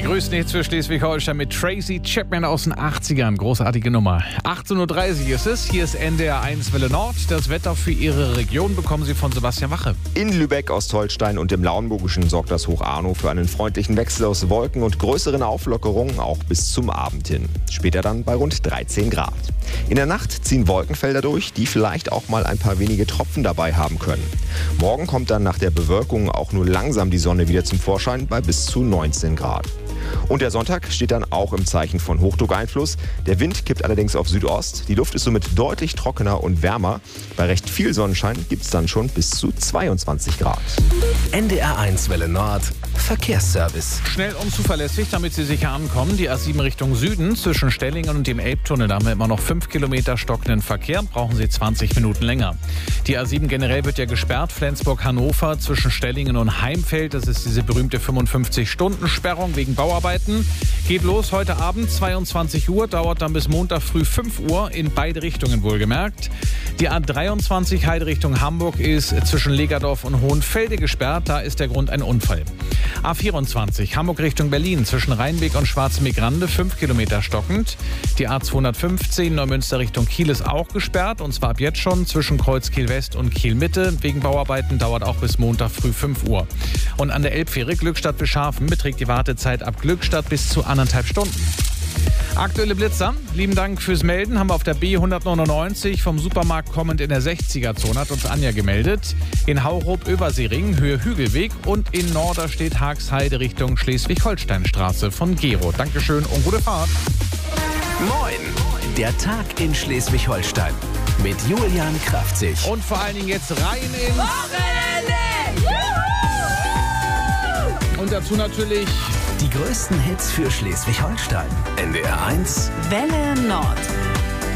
Die größten Hits für Schleswig-Holstein mit Tracy Chapman aus den 80ern. Großartige Nummer. 18.30 Uhr ist es. Hier ist NDR 1 Welle Nord. Das Wetter für Ihre Region bekommen Sie von Sebastian Wache. In Lübeck, Ostholstein und im Lauenburgischen sorgt das Hoch Arno für einen freundlichen Wechsel aus Wolken und größeren Auflockerungen, auch bis zum Abend hin. Später dann bei rund 13 Grad. In der Nacht ziehen Wolkenfelder durch, die vielleicht auch mal ein paar wenige Tropfen dabei haben können. Morgen kommt dann nach der Bewölkung auch nur langsam die Sonne wieder zum Vorschein bei bis zu 19 Grad. Und der Sonntag steht dann auch im Zeichen von Hochdruckeinfluss. Der Wind kippt allerdings auf Südost. Die Luft ist somit deutlich trockener und wärmer. Bei recht viel Sonnenschein gibt es dann schon bis zu 22 Grad. NDR 1 Welle Nord. Verkehrsservice. Schnell und zuverlässig, damit Sie sicher ankommen. Die A7 Richtung Süden zwischen Stellingen und dem Elbtunnel. Da haben wir immer noch 5 Kilometer stockenden Verkehr. Brauchen Sie 20 Minuten länger. Die A7 generell wird ja gesperrt. Flensburg-Hannover zwischen Stellingen und Heimfeld. Das ist diese berühmte 55-Stunden-Sperrung wegen Bauarbeiten. Geht los heute Abend, 22 Uhr. Dauert dann bis Montag früh 5 Uhr. In beide Richtungen wohlgemerkt. Die A23 Heide Richtung Hamburg ist zwischen Legerdorf und Hohenfelde gesperrt. Da ist der Grund ein Unfall. A24 Hamburg Richtung Berlin zwischen Rheinweg und Schwarzenbeck-Rande 5 Kilometer stockend. Die A215 Neumünster Richtung Kiel ist auch gesperrt und zwar ab jetzt schon zwischen Kreuzkiel West und Kiel Mitte. Wegen Bauarbeiten dauert auch bis Montag früh 5 Uhr. Und an der Elbfähre Glückstadt-Beschafen beträgt die Wartezeit ab Glückstadt bis zu 1,5 Stunden. Aktuelle Blitzer, lieben Dank fürs Melden, haben wir auf der B199 vom Supermarkt kommend in der 60er-Zone, hat uns Anja gemeldet. In Haurup-Översering, Höhe Hügelweg und in Norderstedt Haagsheide Richtung Schleswig-Holstein-Straße von Gero. Dankeschön und gute Fahrt. Moin, der Tag in Schleswig-Holstein mit Julian Kraftzig. Und vor allen Dingen jetzt rein ins Wochenende! Und dazu natürlich Die größten Hits für Schleswig-Holstein. NDR 1 Welle Nord.